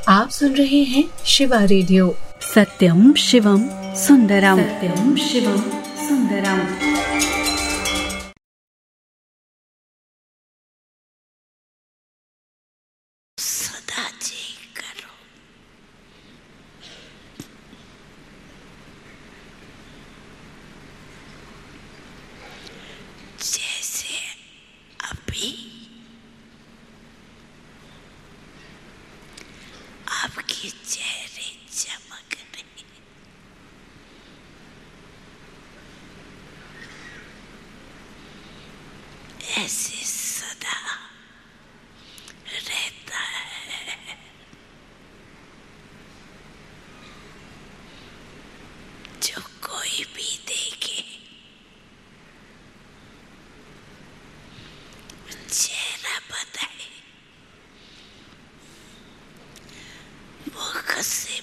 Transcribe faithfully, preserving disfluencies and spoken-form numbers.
आप सुन रहे हैं शिवा रेडियो। सत्यम शिवम सुंदरम, सत्यम शिवम सुंदरम। सदा जी करो, जैसे अभी आपके चेहरे चमक रहे, ऐसे सदा रहता है। जो कोई भी देखे चेहरा बताए, वो कसे